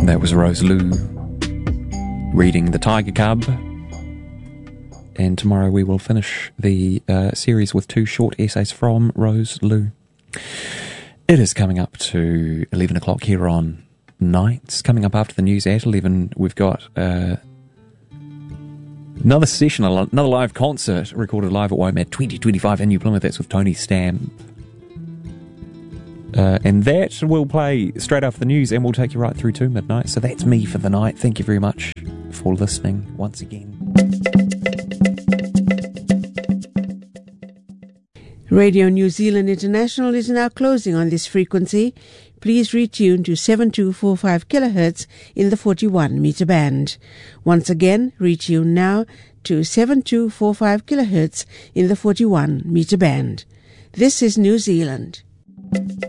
That was Rose Lou reading The Tiger Cub. And tomorrow we will finish the series with 2 short essays from Rose Lou. It is coming up to 11 o'clock here on Nights. Coming up after the news at 11, we've got another session, another live concert recorded live at WOMAD 2025 in New Plymouth. That's with Tony Stamp. And that will play straight after the news and we'll take you right through to midnight. So that's me for the night. Thank you very much for listening once again. Radio New Zealand International is now closing on this frequency. Please retune to 7245 kHz in the 41 meter band. Once again, retune now to 7245 kHz in the 41 meter band. This is New Zealand.